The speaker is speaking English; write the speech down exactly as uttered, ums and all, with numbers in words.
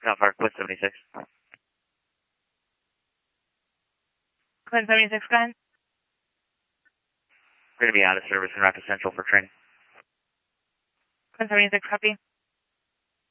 Southpark, Quid seventy-six. Quid seventy-six, go ahead. We're going to be out of service in Rapid Central for training. Quid seventy-six, copy.